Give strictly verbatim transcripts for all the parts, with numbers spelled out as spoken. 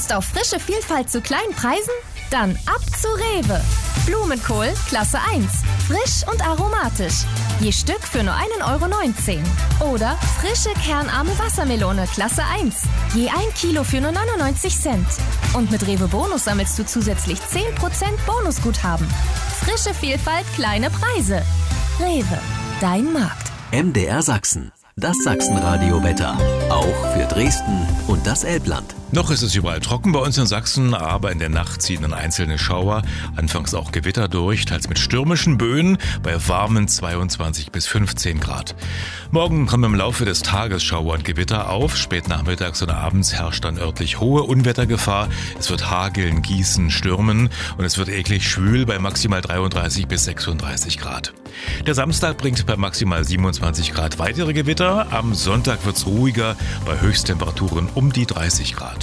Lust auf frische Vielfalt zu kleinen Preisen? Dann ab zu Rewe. Blumenkohl Klasse eins. Frisch und aromatisch. Je Stück für nur ein Euro neunzehn. Oder frische kernarme Wassermelone Klasse eins. Je ein Kilo für nur neunundneunzig Cent. Und mit Rewe Bonus sammelst du zusätzlich zehn Prozent Bonusguthaben. Frische Vielfalt, kleine Preise. Rewe, dein Markt. M D R Sachsen. Das Sachsenradio-Wetter. Auch für Dresden und das Elbland. Noch ist es überall trocken bei uns in Sachsen, aber in der Nacht ziehen dann einzelne Schauer, anfangs auch Gewitter durch, teils mit stürmischen Böen bei warmen zweiundzwanzig bis fünfzehn Grad. Morgen kommen im Laufe des Tages Schauer und Gewitter auf. Spät nachmittags und abends herrscht dann örtlich hohe Unwettergefahr. Es wird hageln, gießen, stürmen und es wird eklig schwül bei maximal dreiunddreißig bis sechsunddreißig Grad. Der Samstag bringt bei maximal siebenundzwanzig Grad weitere Gewitter. Am Sonntag wird es ruhiger bei Höchsttemperaturen um die dreißig Grad.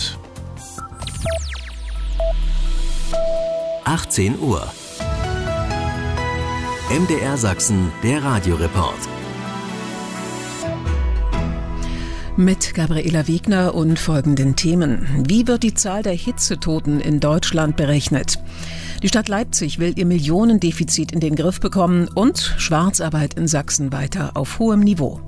achtzehn Uhr. M D R Sachsen, der Radioreport. Mit Gabriela Wegner und folgenden Themen. Wie wird die Zahl der Hitzetoten in Deutschland berechnet? Die Stadt Leipzig will ihr Millionendefizit in den Griff bekommen und Schwarzarbeit in Sachsen weiter auf hohem Niveau.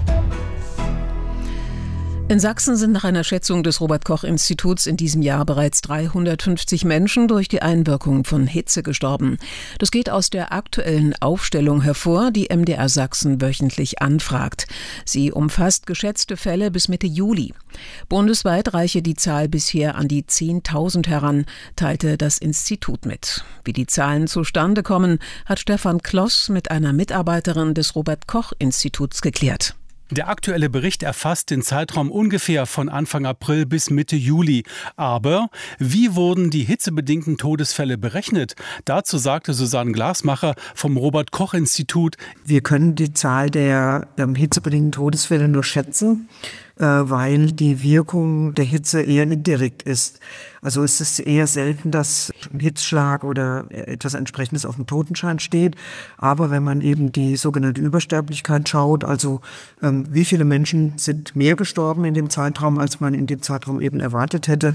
In Sachsen sind nach einer Schätzung des Robert-Koch-Instituts in diesem Jahr bereits dreihundertfünfzig Menschen durch die Einwirkung von Hitze gestorben. Das geht aus der aktuellen Aufstellung hervor, die M D R Sachsen wöchentlich anfragt. Sie umfasst geschätzte Fälle bis Mitte Juli. Bundesweit reiche die Zahl bisher an die zehntausend heran, teilte das Institut mit. Wie die Zahlen zustande kommen, hat Stefan Kloss mit einer Mitarbeiterin des Robert-Koch-Instituts geklärt. Der aktuelle Bericht erfasst den Zeitraum ungefähr von Anfang April bis Mitte Juli. Aber wie wurden die hitzebedingten Todesfälle berechnet? Dazu sagte Susanne Glasmacher vom Robert-Koch-Institut: Wir können die Zahl der ähm, hitzebedingten Todesfälle nur schätzen, äh, weil die Wirkung der Hitze eher indirekt ist. Also es ist eher selten, dass ein Hitzschlag oder etwas Entsprechendes auf dem Totenschein steht. Aber wenn man eben die sogenannte Übersterblichkeit schaut, also ähm, wie viele Menschen sind mehr gestorben in dem Zeitraum, als man in dem Zeitraum eben erwartet hätte,